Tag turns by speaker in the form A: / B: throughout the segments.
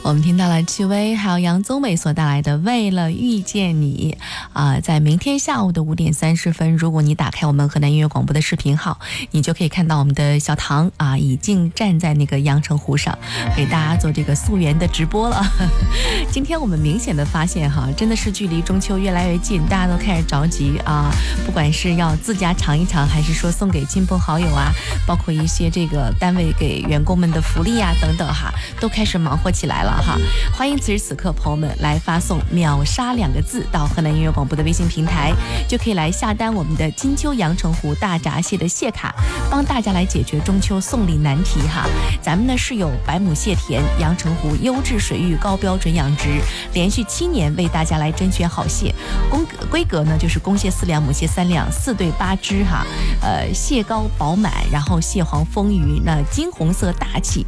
A: 我们听到了戚薇还有杨宗纬所带来的《为了遇见你》在明天下午的5点30分，如果你打开我们河南音乐广播的视频号，你就可以看到我们的小唐已经站在那个阳澄湖上，给大家做这个溯源的直播了。今天我们明显的发现真的是距离中秋越来越近，大家都开始着急不管是要自家尝一尝，还是说送给亲朋好友包括一些这个单位给员工们的福利等等都开始忙活起来了欢迎此时此刻朋友们来发送秒杀2个字到河南音乐广播的微信平台，就可以来下单我们的金秋阳澄湖大闸蟹的蟹卡，帮大家来解决中秋送礼难题咱们呢是有百亩蟹田，阳澄湖优质水域高标准养殖，连续7年为大家来甄选好蟹，规格呢就是公蟹4两，母蟹3两，4对8只蟹膏饱满，然后蟹黄丰腴，那金红色大气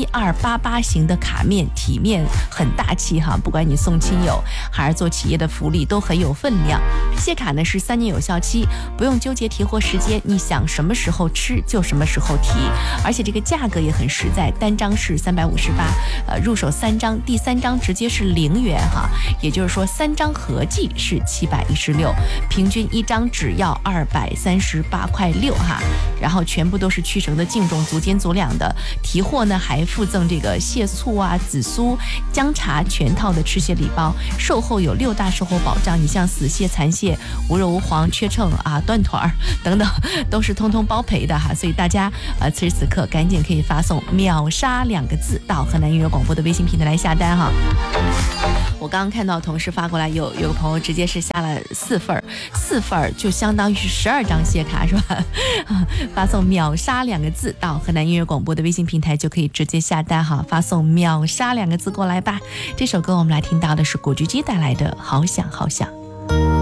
A: 1288型的卡面，体面很大气不管你送亲友还是做企业的福利都很有分量。蟹卡呢是3年有效期，不用纠结提货时间，你想什么时候吃就什么时候提，而且这个价格也很实在，单张是358，入手3张，第3张直接是0元也就是说3张合计是716，平均1张只要238.6块然后全部都是去绳的净重，足斤足两的，提货呢还附赠这个蟹醋紫苏、姜茶全套的吃蟹礼包，售后有6大售后保障，你像死蟹、残蟹、无肉无黄、缺秤断腿等等都是通通包赔的所以大家此时此刻赶紧可以发送秒杀2个字到河南音乐广播的微信平台来下单我刚刚看到同事发过来，有个朋友直接是下了4份就相当于是12张蟹卡是吧发送秒杀2个字到河南音乐广播的微信平台就可以直接下单发送秒杀2个字过来吧。这首歌我们来听到的是古巨基带来的好想好想。